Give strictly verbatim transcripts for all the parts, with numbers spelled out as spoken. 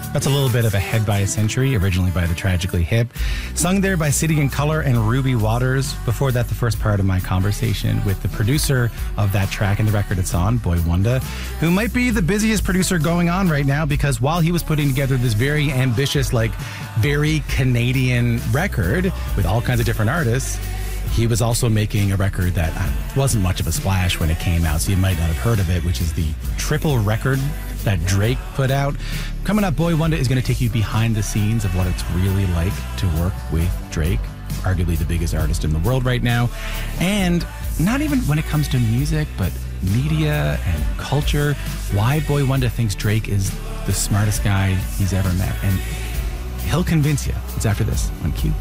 That's a little bit of Ahead by a Century, originally by the Tragically Hip. Sung there by City and Colour and Ruby Waters. Before that, the first part of my conversation with the producer of that track and the record it's on, Boy Wonder, who might be the busiest producer going on right now, because while he was putting together this very ambitious, like very Canadian record with all kinds of different artists, he was also making a record that uh, wasn't much of a splash when it came out, so you might not have heard of it, which is the triple record that Drake put out. Coming up, Boy Wonder is going to take you behind the scenes of what it's really like to work with Drake, arguably the biggest artist in the world right now. And not even when it comes to music, but media and culture, why Boy Wonder thinks Drake is the smartest guy he's ever met. And he'll convince you. It's after this on Q.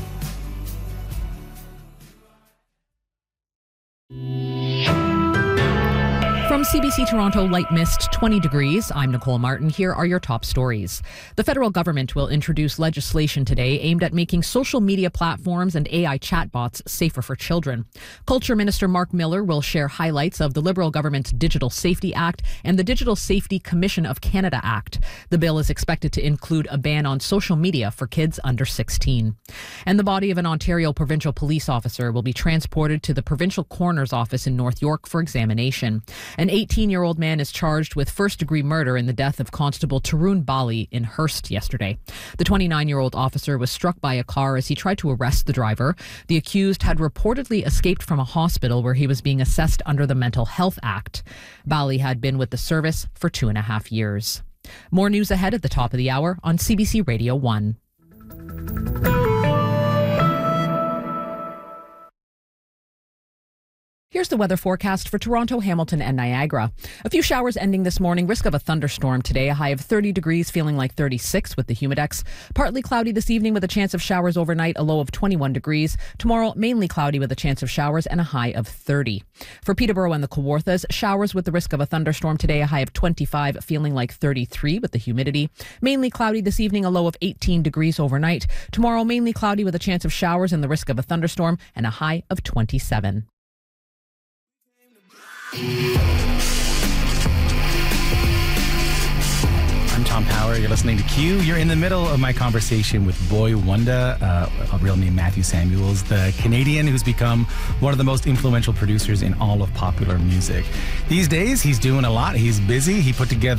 From C B C Toronto, light mist, twenty degrees. I'm Nicole Martin. Here are your top stories. The federal government will introduce legislation today aimed at making social media platforms and A I chatbots safer for children. Culture Minister Mark Miller will share highlights of the Liberal government's Digital Safety Act and the Digital Safety Commission of Canada Act. The bill is expected to include a ban on social media for kids under sixteen. And the body of an Ontario provincial police officer will be transported to the provincial coroner's office in North York for examination. An eighteen-year-old man is charged with first-degree murder in the death of Constable Tarun Bali in Hearst yesterday. The twenty-nine-year-old officer was struck by a car as he tried to arrest the driver. The accused had reportedly escaped from a hospital where he was being assessed under the Mental Health Act. Bali had been with the service for two and a half years. More news ahead at the top of the hour on C B C Radio one. Here's the weather forecast for Toronto, Hamilton, and Niagara. A few showers ending this morning. Risk of a thunderstorm today. A high of thirty degrees, feeling like thirty-six with the humidex. Partly cloudy this evening with a chance of showers overnight. A low of twenty-one degrees. Tomorrow, mainly cloudy with a chance of showers and a high of thirty. For Peterborough and the Kawarthas, showers with the risk of a thunderstorm today. A high of twenty-five, feeling like thirty-three with the humidity. Mainly cloudy this evening. A low of eighteen degrees overnight. Tomorrow, mainly cloudy with a chance of showers and the risk of a thunderstorm and a high of twenty-seven. I'm Tom Power. You're listening to Q. You're in the middle of my conversation with Boy Wonder, uh, a real name Matthew Samuels, the Canadian who's become one of the most influential producers in all of popular music. These days, he's doing a lot. He's busy. He put together